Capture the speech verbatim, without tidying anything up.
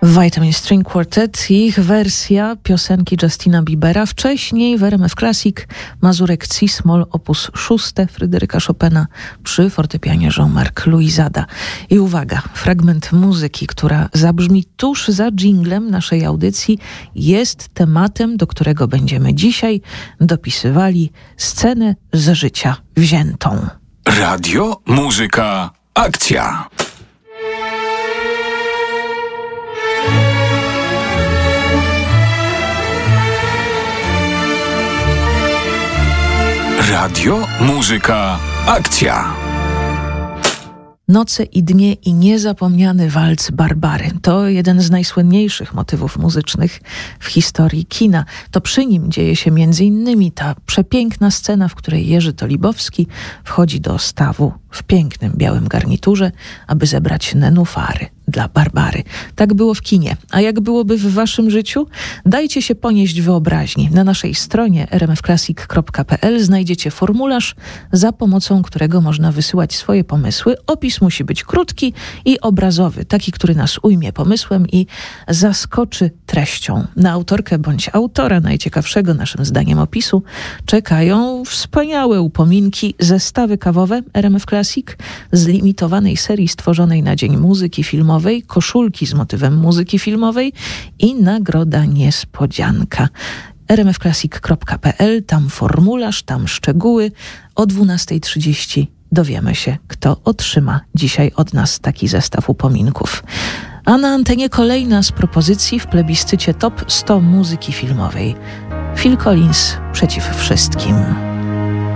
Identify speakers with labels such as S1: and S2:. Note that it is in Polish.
S1: Vitamin String Quartet i ich wersja piosenki Justina Biebera. Wcześniej w R M F Classic Mazurek C-Moll opus szóste Fryderyka Chopina przy fortepianie Jean-Marc Louisada. I uwaga, fragment muzyki, która zabrzmi tuż za dżinglem naszej audycji, jest tematem, do którego będziemy dzisiaj dopisywali scenę z życia wziętą.
S2: Radio, muzyka, akcja. Radio, muzyka, akcja.
S1: Noce i dnie i niezapomniany walc Barbary. To jeden z najsłynniejszych motywów muzycznych w historii kina. To przy nim dzieje się między innymi ta przepiękna scena, w której Jerzy Tolibowski wchodzi do stawu w pięknym białym garniturze, aby zebrać nenufary dla Barbary. Tak było w kinie. A jak byłoby w waszym życiu? Dajcie się ponieść wyobraźni. Na naszej stronie r m f classic kropka p l znajdziecie formularz, za pomocą którego można wysyłać swoje pomysły. Opis musi być krótki i obrazowy, taki, który nas ujmie pomysłem i zaskoczy treścią. Na autorkę bądź autora najciekawszego naszym zdaniem opisu czekają wspaniałe upominki, zestawy kawowe R M F Classic z limitowanej serii stworzonej na Dzień Muzyki Filmowej, koszulki z motywem muzyki filmowej i nagroda niespodzianka. r m f classic kropka p l, tam formularz, tam szczegóły. O dwunasta trzydzieści dowiemy się, kto otrzyma dzisiaj od nas taki zestaw upominków. A na antenie kolejna z propozycji w plebiscycie Top sto muzyki filmowej. Phil Collins przeciw wszystkim.